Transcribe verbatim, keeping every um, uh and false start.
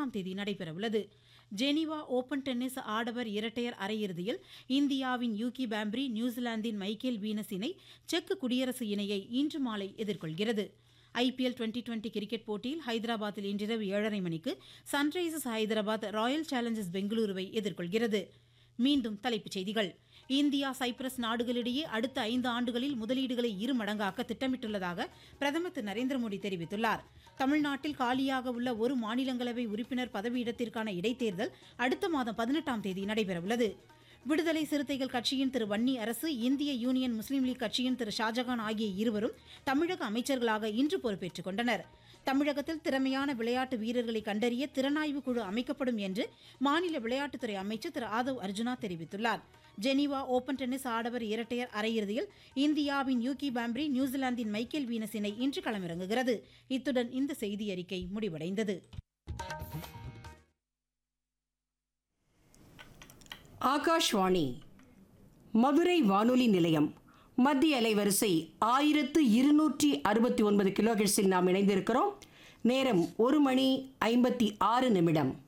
பதினெட்டாம் தேதி நடைபெறவுள்ளது. ஜெனீவா ஓபன் டென்னிஸ் ஆடவர் இரட்டையர் அரையிறுதியில் இந்தியாவின் யூகி பாம்ப்ரி நியூசிலாந்தின் மைக்கேல் வீனஸ் இணை செக் குடியரசு இணையை இன்று மாலை எதிர்கொள்கிறது. ஐபிஎல் டுவெண்டி டுவெண்டி கிரிக்கெட் போட்டியில் ஹைதராபாத்தில் இன்றிரவு ஏழரை மணிக்கு சன்ரைசர்ஸ் ஹைதராபாத் ராயல் சேலஞ்சர்ஸ் பெங்களூருவை எதிர்கொள்கிறது. மீண்டும் தலைப்புச் செய்திகள். இந்தியா சைப்ரஸ் நாடுகளிடையே அடுத்த ஐந்து ஆண்டுகளில் முதலீடுகளை இரு மடங்காக்க திட்டமிட்டுள்ளதாக பிரதமர் திரு நரேந்திர மோடி தெரிவித்துள்ளார். தமிழ்நாட்டில் காலியாக உள்ள ஒரு மாநிலங்களவை உறுப்பினர் பதவியிடத்திற்கான இடைத்தேர்தல் அடுத்த மாதம் பதினெட்டாம் தேதி நடைபெறவுள்ளது. விடுதலை சிறுத்தைகள் கட்சியின் திரு வன்னி அரசு, இந்திய யூனியன் முஸ்லீம் லீக் கட்சியின் திரு ஷாஜகான் ஆகிய இருவரும் தமிழக அமைச்சர்களாக இன்று பொறுப்பேற்றுக் கொண்டனர். தமிழகத்தில் திறமையான விளையாட்டு வீரர்களை கண்டறிய திறனாய்வு குழு அமைக்கப்படும் என்று மாநில விளையாட்டுத்துறை அமைச்சர் திரு ஆதவ் அர்ஜுனா தெரிவித்துள்ளார். ஜெனீவா ஓபன் டென்னிஸ் ஆடவர் இரட்டையர் அரையிறுதியில் இந்தியாவின் யூகி பாம்ப்ரி நியூசிலாந்தின் மைக்கேல் வீனஸ் இணை இன்று களமிறங்குகிறது. இத்துடன் இந்த செய்தியறிக்கை முடிவடைந்தது. ஆகாஷ்வாணி மதுரை வானொலி நிலையம் மத்திய அலைவரிசை ஆயிரத்து இருநூற்றி அறுபத்தி ஒன்பது கிலோஹெர்ட்ஸில் நாம் இணைந்திருக்கிறோம். நேரம் ஒரு மணி ஐம்பத்தி ஆறு நிமிடம்.